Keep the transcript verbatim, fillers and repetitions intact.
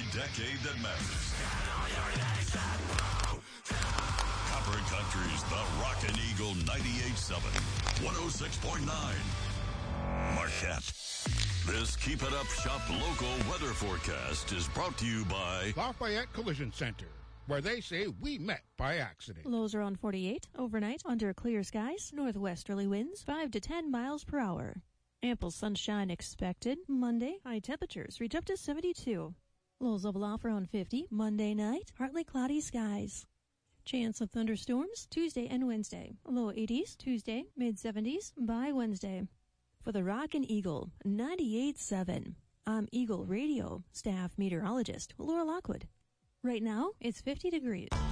decade that matters. Copper Country's The Rockin' Eagle ninety-eight point seven, one oh six point nine. Marquette. This Keep It Up Shop local weather forecast is brought to you by Lafayette Collision Center, where they say we met by accident. Lows are on forty-eight. Overnight, under clear skies, northwesterly winds, five to ten miles per hour. Ample sunshine expected. Monday, high temperatures reach up to seventy-two. Lows level off around fifty. Monday night, partly cloudy skies. Chance of thunderstorms Tuesday and Wednesday. Low eighties Tuesday, mid seventies by Wednesday. For the Rockin' Eagle ninety-eight point seven, I'm Eagle Radio staff meteorologist Laura Lockwood. Right now, it's fifty degrees.